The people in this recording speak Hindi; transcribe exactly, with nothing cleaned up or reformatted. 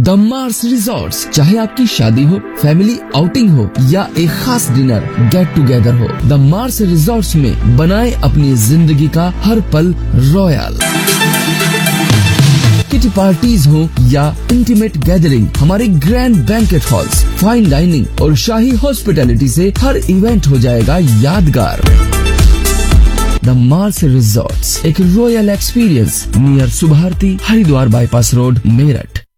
The Mars resorts. चाहे आपकी शादी हो, फैमिली आउटिंग हो या एक खास डिनर गेट टुगेदर हो, द मार्स रिजॉर्ट्स में बनाए अपनी जिंदगी का हर पल रॉयल। किटी पार्टीज हो या इंटीमेट गैदरिंग, हमारे grand banquet halls, fine dining और शाही हॉस्पिटैलिटी से हर इवेंट हो जाएगा यादगार। द मार्स रिजॉर्ट्स, एक royal experience near Subharti, Haridwar bypass road, Meerut.